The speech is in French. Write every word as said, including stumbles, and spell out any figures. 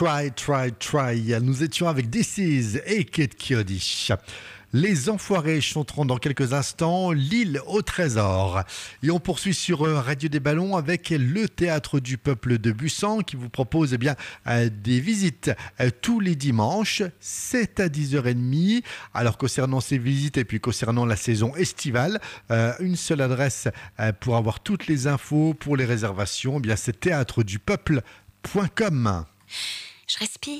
Try, try, try. Nous étions avec This Is et Kid Cudi. Les Enfoirés chanteront dans quelques instants L'île au trésor. Et on poursuit sur Radio des Ballons avec le Théâtre du Peuple de Bussan qui vous propose eh bien, euh, des visites euh, tous les dimanches. C'est à dix heures trente. Alors concernant ces visites et puis concernant la saison estivale, euh, une seule adresse euh, pour avoir toutes les infos pour les réservations. Eh bien, c'est théâtre du peuple point com. Je respire.